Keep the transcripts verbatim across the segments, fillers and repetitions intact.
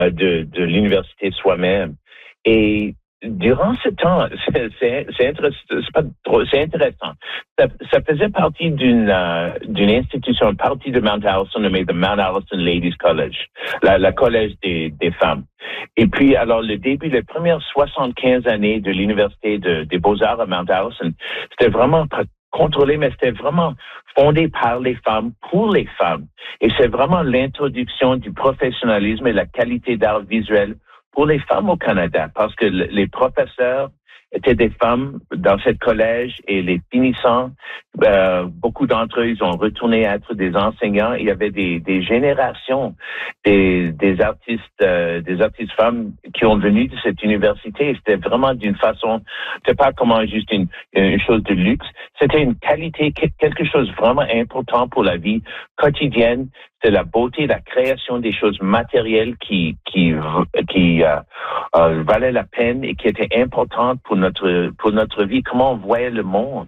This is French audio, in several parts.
de, de l'université soi-même. Et durant ce temps, c'est, c'est, c'est, intéressant, c'est, pas trop, c'est intéressant. Ça, ça faisait partie d'une, euh, d'une institution, partie de Mount Allison, nommée the Mount Allison Ladies College, la, la collège des, des femmes. Et puis, alors, le début, les premières soixante-quinze années de l'université de, des Beaux-Arts à Mount Allison, c'était vraiment contrôlé, mais c'était vraiment fondé par les femmes, pour les femmes. Et c'est vraiment l'introduction du professionnalisme et la qualité d'art visuel pour les femmes au Canada, parce que les professeurs étaient des femmes dans cette collège et les finissants, euh, beaucoup d'entre eux, ils ont retourné être des enseignants. Il y avait des, des générations des, des artistes, euh, des artistes femmes qui ont venu de cette université. C'était vraiment d'une façon, c'est pas comment juste une, une chose de luxe. C'était une qualité, quelque chose vraiment important pour la vie quotidienne. C'est la beauté, la création des choses matérielles qui qui qui euh, euh, valaient la peine et qui étaient importantes pour notre pour notre vie. Comment on voyait le monde.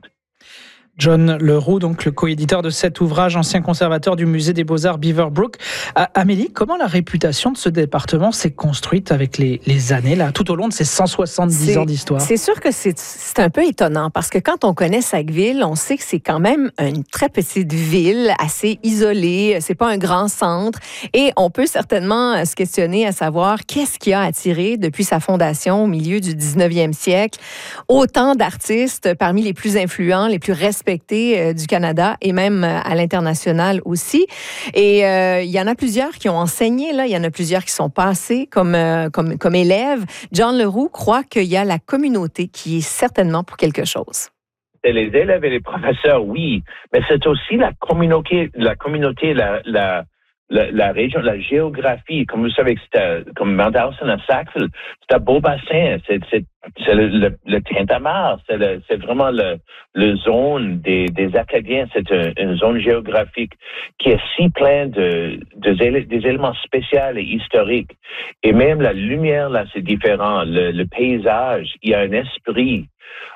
John Leroux, donc le co-éditeur de cet ouvrage, ancien conservateur du musée des Beaux-Arts Beaverbrook. Euh, Amélie, comment la réputation de ce département s'est construite avec les, les années, là, tout au long de ces cent soixante-dix c'est, ans d'histoire? C'est sûr que c'est, c'est un peu étonnant parce que quand on connaît Sackville, on sait que c'est quand même une très petite ville, assez isolée, c'est pas un grand centre et on peut certainement se questionner à savoir qu'est-ce qui a attiré depuis sa fondation au milieu du dix-neuvième siècle autant d'artistes parmi les plus influents, les plus respectés respecté du Canada et même à l'international aussi. Et euh, il y en a plusieurs qui ont enseigné, là. Il y en a plusieurs qui sont passés comme, euh, comme, comme élèves. John Leroux croit qu'il y a la communauté qui est certainement pour quelque chose. C'est les élèves et les professeurs, oui, mais c'est aussi la communauté, la communauté, la, la, la, la région, la géographie. Comme vous savez, c'est comme Mount Allison à Sackville, c'est un beau bassin, c'est, c'est C'est le, le, le Tintamarre, c'est, le, c'est vraiment le, le zone des, des Acadiens. C'est une, une zone géographique qui est si pleine de, de, de des éléments spéciaux et historiques. Et même la lumière, là, c'est différent. Le, le paysage, il y a un esprit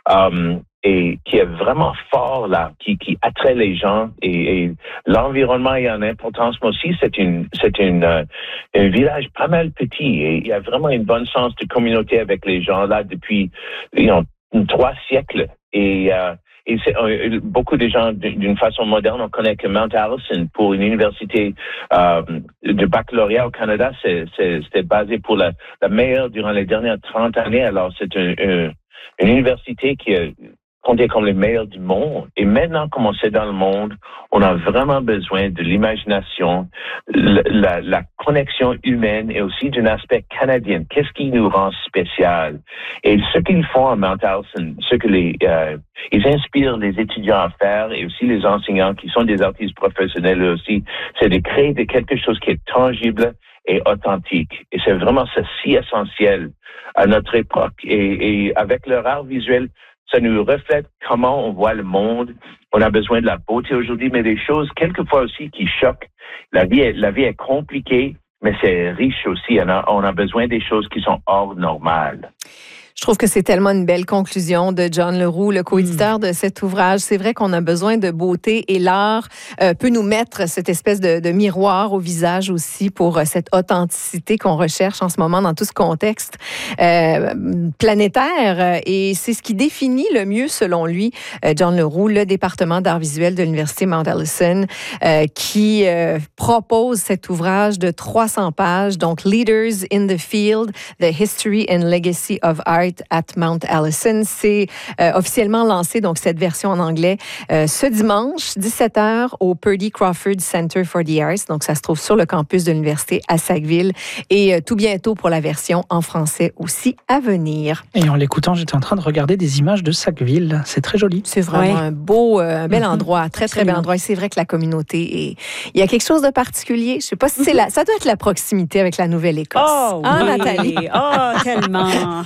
um, et qui est vraiment fort, là, qui, qui attrait les gens. Et, et l'environnement a une importance. Mais aussi, c'est une, c'est une, euh, un village pas mal petit. Et il y a vraiment une bonne sens de communauté avec les gens, là, depuis you know, trois siècles. Et, euh, et c'est, euh, beaucoup de gens, d'une façon moderne, on connaît que Mount Allison, pour une université euh, de baccalauréat au Canada, c'est, c'est, c'était basé pour la, la meilleure durant les dernières trente années. Alors, c'est un, un, une université qui est comptée comme les meilleures du monde. Et maintenant, comme on sait dans le monde, on a vraiment besoin de l'imagination, la, la, la connexion humaine et aussi d'un aspect canadien. Qu'est-ce qui nous rend spécial? Et ce qu'ils font à Mount Allison, ce que les, euh, ils inspirent les étudiants à faire et aussi les enseignants qui sont des artistes professionnels aussi, c'est de créer de quelque chose qui est tangible et authentique. Et c'est vraiment ça si essentiel à notre époque. Et, et avec leur art visuel, ça nous reflète comment on voit le monde. On a besoin de la beauté aujourd'hui, mais des choses quelquefois aussi qui choquent. La vie est, la vie est compliquée, mais c'est riche aussi. On a, on a besoin des choses qui sont hors normales. Je trouve que c'est tellement une belle conclusion de John Leroux, le co-éditeur de cet ouvrage. C'est vrai qu'on a besoin de beauté et l'art euh, peut nous mettre cette espèce de, de miroir au visage aussi pour euh, cette authenticité qu'on recherche en ce moment dans tout ce contexte euh, planétaire. Et c'est ce qui définit le mieux, selon lui, euh, John Leroux, le département d'art visuel de l'Université Mount Allison, euh, qui euh, propose cet ouvrage de trois cents pages, donc Leaders in the Field, The History and Legacy of Art at Mount Allison. C'est euh, officiellement lancé, donc cette version en anglais, euh, ce dimanche, dix-sept heures, au Purdy Crawford Center for the Arts. Donc, ça se trouve sur le campus de l'université à Sackville. Et euh, tout bientôt pour la version en français aussi à venir. Et en l'écoutant, j'étais en train de regarder des images de Sackville. C'est très joli. C'est vraiment ouais. un beau, euh, un bel endroit, très, très bel endroit. Et c'est vrai que la communauté est... Il y a quelque chose de particulier. Je ne sais pas si c'est la... Ça doit être la proximité avec la Nouvelle-Écosse. Oh, hein, oui. Nathalie? Oh, tellement!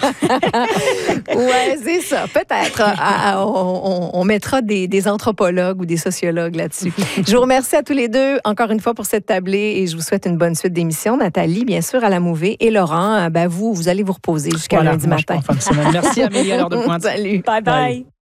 Ouais, c'est ça. Peut-être. À, à, on, on mettra des, des anthropologues ou des sociologues là-dessus. Je vous remercie à tous les deux encore une fois pour cette tablée et je vous souhaite une bonne suite d'émission. Nathalie, bien sûr, à la Mouvée, et Laurent, ben vous, vous allez vous reposer jusqu'à voilà, lundi moi, matin. Je en fin de semaine. Merci Amélie à l'heure de pointe. Salut. Bye bye. bye.